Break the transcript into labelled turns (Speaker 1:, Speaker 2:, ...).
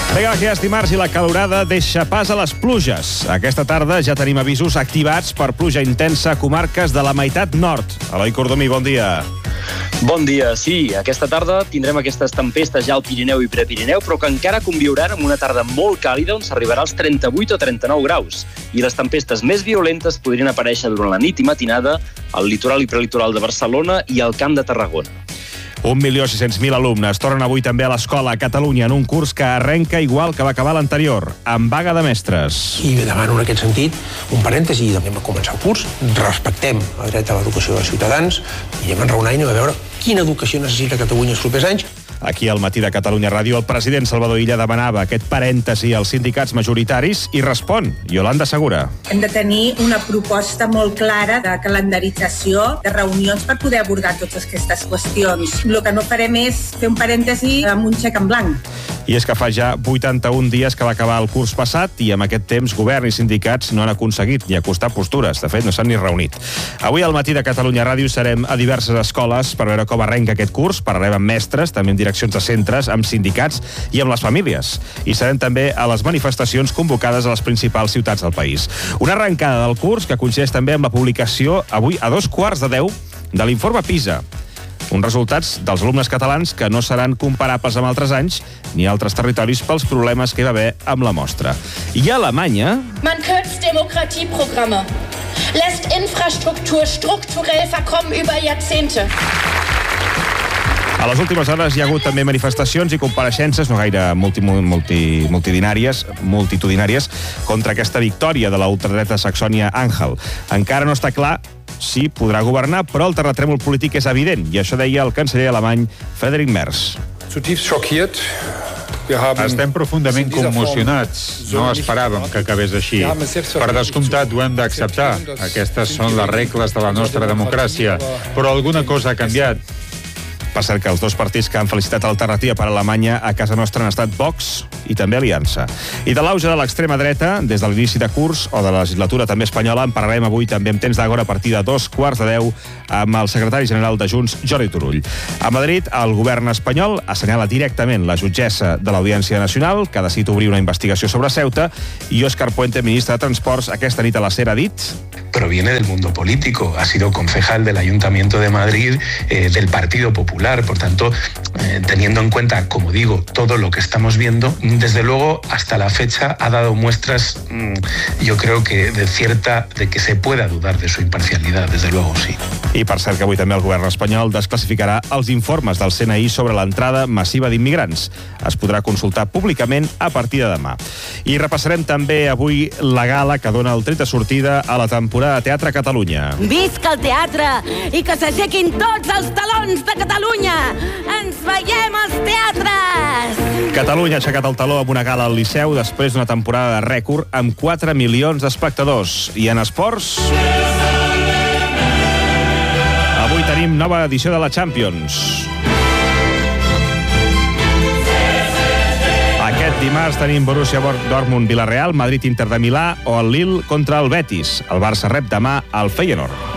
Speaker 1: Vinga, que ja és dimarts i la calorada deixa pas a les pluges. Aquesta tarda ja tenim avisos activats per pluja intensa a comarques de la meitat nord. Eloi Cordomí, bon dia.
Speaker 2: Bon dia. Sí, aquesta tarda tindrem aquestes tempestes ja al Pirineu i Prepirineu, però que encara conviuran amb una tarda molt càlida on s'arribarà als 38 o 39 graus. I les tempestes més violentes podrien aparèixer durant la nit i matinada al litoral i prelitoral de Barcelona i al Camp de Tarragona.
Speaker 1: 1.600.000 alumnes tornen avui també a l'escola a Catalunya en un curs que arrenca igual que va acabar l'anterior, amb vaga de mestres.
Speaker 3: I demano en aquest sentit un parèntesi i també va començar el curs. Respectem el dret a l'educació dels ciutadans i anem a enraonar i anem a veure quina educació necessita Catalunya els propers anys.
Speaker 1: Aquí al Matí de Catalunya Ràdio, el president Salvador Illa demanava aquest parèntesi als sindicats majoritaris i respon Iolanda Segura.
Speaker 4: Hem de tenir una proposta molt clara de calendarització de reunions per poder abordar totes aquestes qüestions. El que no farem és fer un parèntesi amb un xec en blanc.
Speaker 1: I és que fa ja 81 dies que va acabar el curs passat i amb aquest temps govern i sindicats no han aconseguit ni acostar postures. De fet, no s'han ni reunit. Avui al Matí de Catalunya Ràdio serem a diverses escoles per veure com arrenca aquest curs. Parlarem amb mestres, també amb direccions de centres, amb sindicats i amb les famílies. I serem també a les manifestacions convocades a les principals ciutats del país. Una arrencada del curs que coincideix també amb la publicació avui a 9:15 de l'informe PISA. Uns resultats dels alumnes catalans que no seran comparables amb altres anys ni altres territoris pels problemes que hi va haver amb la mostra. I a Alemanya...
Speaker 5: Man kürzt Demokratieprogramme, lässt Infrastruktur strukturell verkommen über Jahrzehnte.
Speaker 1: A les últimes hores hi ha hagut també manifestacions i compareixences, no gaire multitudinàries, contra aquesta victòria de la ultradreta Saxònia Anhalt. Encara no està clar si podrà governar, però el terratrèmol polític és evident, i això deia el canceller alemany Friedrich Merz.
Speaker 6: Estem profundament commocionats. No esperàvem que acabés així. Per descomptat, ho hem d'acceptar. Aquestes són les regles de la nostra democràcia. Però alguna cosa ha canviat.
Speaker 1: Per cert que els dos partits que han felicitat l'alternativa per a Alemanya a casa nostra han estat Vox i també Aliança. I de l'auge de l'extrema dreta, des de l'inici de curs o de la legislatura també espanyola, en parlarem avui també amb temps d'agora a partir de 9:15 amb el secretari general de Junts, Jordi Turull. A Madrid, el govern espanyol assenyala directament la jutgessa de l'Audiència Nacional, que ha decidit obrir una investigació sobre Ceuta, i Óscar Puente, ministre de Transports, aquesta nit a la SER ha dit...
Speaker 7: Proviene del mundo político, ha sido concejal del Ayuntamiento de Madrid, del Partido Popular, por tanto, teniendo en cuenta, como digo, todo lo que estamos viendo, desde luego, hasta la fecha ha dado muestras, yo creo que de que se pueda dudar de su imparcialidad, desde luego, sí.
Speaker 1: I per cert que avui també el govern espanyol desclassificarà els informes del CNI sobre l'entrada massiva d'immigrants. Es podrà consultar públicament a partir de demà. I repassarem també avui la gala que dona el tret de sortida a la temporada de Teatre a Catalunya.
Speaker 8: Visca el teatre i que s'aixequin tots els talons de Catalunya! Ens veiem als teatres!
Speaker 1: Catalunya ha aixecat el taló amb una gala al Liceu després d'una temporada de rècord amb 4 milions d'espectadors. I en esports... Avui tenim nova edició de la Champions. Aquest dimarts tenim Borussia Dortmund-Villarreal, Madrid-Inter de Milà o el Lille contra el Betis. El Barça rep demà al Feyenoord.